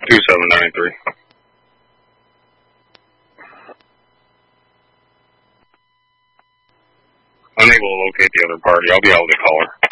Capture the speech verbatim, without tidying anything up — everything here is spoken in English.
two seven nine three. Unable to locate the other party. I'll be able to call her.